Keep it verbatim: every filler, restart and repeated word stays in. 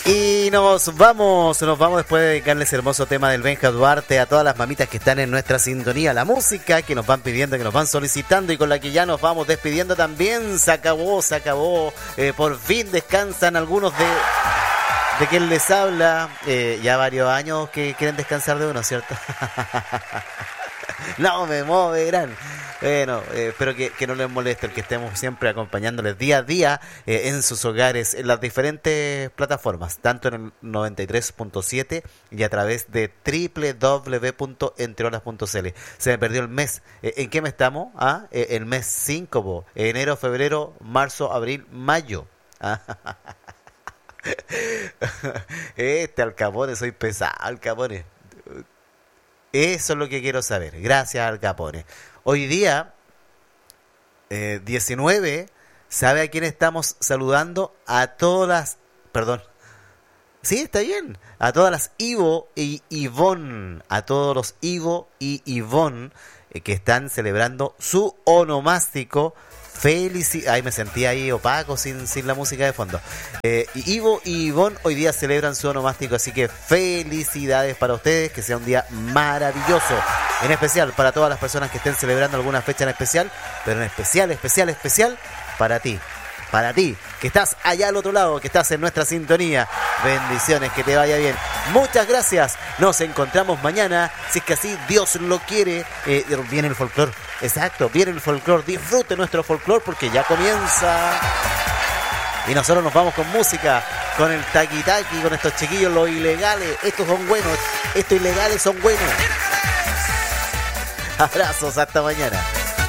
Y nos vamos, nos vamos después de dedicarle ese hermoso tema del Benja Duarte a todas las mamitas que están en nuestra sintonía. La música que nos van pidiendo, que nos van solicitando y con la que ya nos vamos despidiendo también. Se acabó, se acabó. Eh, por fin descansan algunos de, de quien les habla. Eh, ya varios años que quieren descansar de uno, ¿cierto? No me moverán. Bueno, eh, espero que, que no les moleste el que estemos siempre acompañándoles día a día eh, en sus hogares, en las diferentes plataformas, tanto en el noventa y tres punto siete y a través de doble u doble u doble u punto entreolas punto c l. Se me perdió el mes. Eh, ¿En qué mes estamos? ¿Ah? Eh, el mes cinco, po. Enero, febrero, marzo, abril, mayo. Este Al Capone, soy pesado, Al Capone. Eso es lo que quiero saber. Gracias, Al Capone. Hoy día, eh, diecinueve, ¿sabe a quién estamos saludando? A todas las... Perdón. Sí, está bien. A todas las Ivo y Ivonne. A todos los Ivo y Ivonne eh, que están celebrando su onomástico. Felicidades. Ay, me sentí ahí opaco sin, sin la música de fondo. Eh, Ivo y Ivonne hoy día celebran su onomástico, así que felicidades para ustedes, que sea un día maravilloso. En especial para todas las personas que estén celebrando alguna fecha en especial, pero en especial, especial, especial para ti. Para ti, que estás allá al otro lado, que estás en nuestra sintonía. Bendiciones, que te vaya bien. Muchas gracias. Nos encontramos mañana, si es que así Dios lo quiere. Eh, viene el folclore. Exacto, viene el folclore. Disfrute nuestro folclore porque ya comienza. Y nosotros nos vamos con música, con el taqui taqui, con estos chiquillos, los ilegales. Estos son buenos, estos ilegales son buenos. Abrazos, hasta mañana.